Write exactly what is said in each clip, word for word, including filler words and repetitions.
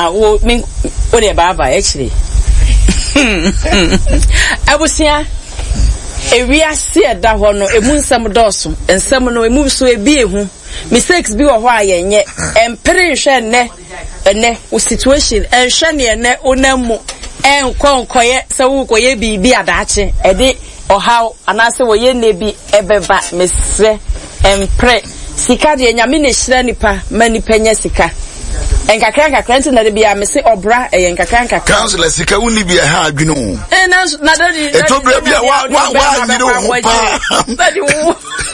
ah wo me wo de baba actually abusia ewiase eda ho no emu nsem dɔso nsem no emu so ebi ehu mistakes bi wo ho ayenye empere nhwe ne ene wo situation enhwe ne ene onamu enkonkoye se wo koye bibi adache ede ohaw anase wo ye nebi ebeba mesre empre sika de nyame ne hira nipa manipa nya sika enkakra nkakra nti na de bia me se obra e enkakra nkakra councilor sika woni bia ha adwene o eh na na dadi etobra bia wa wa wa adwene o pa dadi wo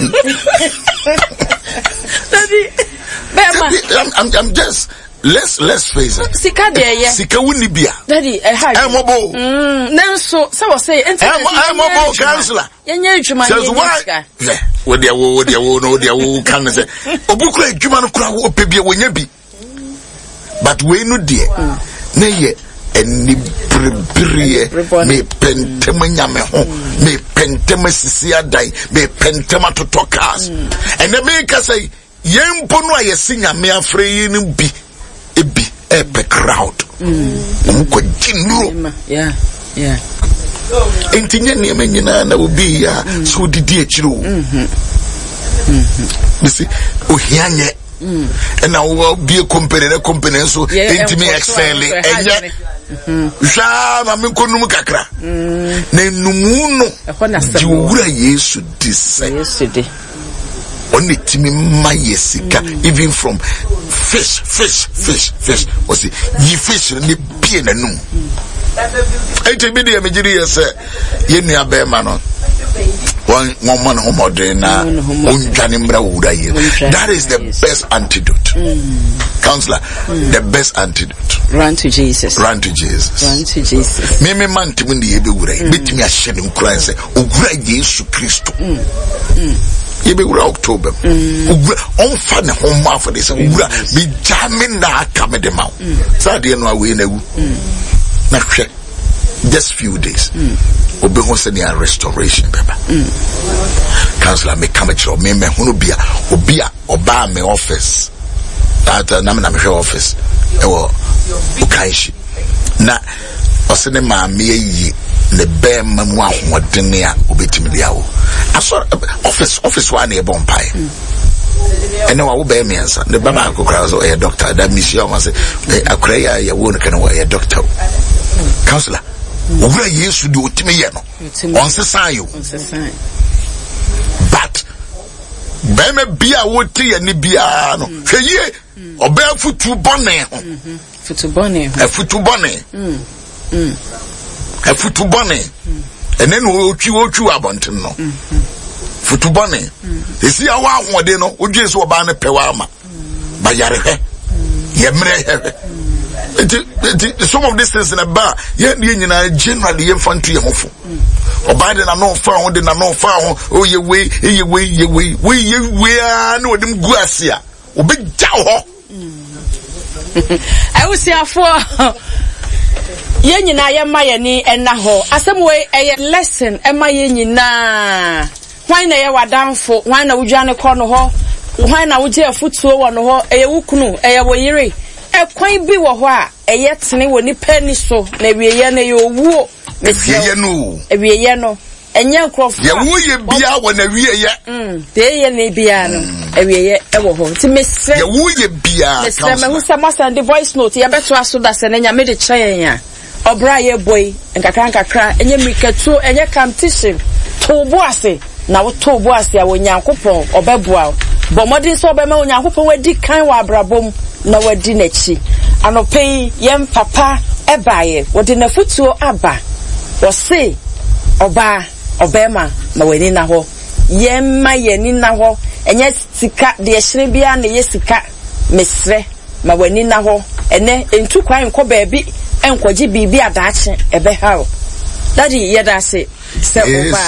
dadi bema I'm, I'm I'm just let's let's face it sika de ye sika woni bia dadi e ha e mobo mm nanso se wo say enti e mobo councilor yenye adwuma yenye sika yeah wo dia wo wo dia wo no dia wo kan se obukura adwuma no kura wo pe bia wonya bi but we no dear na ye eni bribriye me pentem nyame ho me pentem sisi adai me pentem atotokas and the make say yempo no ayesi nyame afre yi no bi ebi epe crowd um ko jinro yeah yeah entinye ne me nyina na obi ya so didi akiro mhm mhm bisi ohianye Mm. And I will be a company, a company, so intimate excel. And yet, Shama Minkonum Kakra. Nenumuno, Jura Yesu yesterday. Only Timmy Mayesika, even from fish, fish, fish, fish. Was it ye fish and the piano? I tell me the imagery, sir. Yenia Bearman. One woman homodena unjanimbra udaye. That is the best antidote. Mm. Counselor, mm. the best antidote. Run to Jesus. Run to Jesus. Run to Jesus. Me me man timu ndi yebe ura. Beti mi asheni mkura nse. Ugura Yesu Kristo. Yebe ura October. Ugura onfa ne homa for this. Ugura bi jamin na akame de mau. Sa diye no awe na wu. Na kwe. Just few days. Obe ho se near restoration baba. Councilor me come at me me hunu bia obia oba me office. That na me na me office. E wo ukaishi. Na osene ma me yi ne be ma mu ahodene a obetimi dia wo. Aso office office wa na e bon pai. And now I will bear me answer. The Baba Crowds or a doctor that mission was a cray, a wound can wear a doctor. Counselor. Ura Yesu do to me yano. On society. But Beme Bia would tea and Nibiano. Say ye or bear foot to bonnet. Foot to bonnet. A foot to bonnet. A foot to bonnet. And then we'll chew chew about no. Foot to bonnet. You see a wow one day no, would just obey a pewama. By Yare. Yemre. Some of these things in a bar, yet you generally infantry hopeful. Or by the no found in a no found, oh, you way, you way, you way, we you wear no them guasia, or big jow. I will say for Yen na ya mayani and na ho, as some way a lesson, and my yen na. Why na ya wa down for why na ujana corner ho, why na uja foot so one ho, a wukunu, a wayiri. E kwan bi wo ho a eyetene woni pani so na wieye na ye owu wieye no e wieye no enye nkrofo ye wo ye bia wo na wieye mm de ye na bia no e wieye e wo ho ti mesre ye wo ye bia mesre me hu sama send voice note ye beto aso da se na nya me de kyen ya obra ye boy nkakra nkakra enye mikatu enye competition to bo ase na wo to bo ase a wo nyankopon obeboa bo modin so obema wo nyankopon wadi kan wa abrabom na wadi nachi anope yem papa ebaye wodi na futuo aba wo se oba obema na weni na ho yem ma yeni na ho enye sika de ehire bia na ye sika mesre ma weni na ho ene entu kwan nko baabi enkoji bibi adaache ebe ha daddy yeda se se oba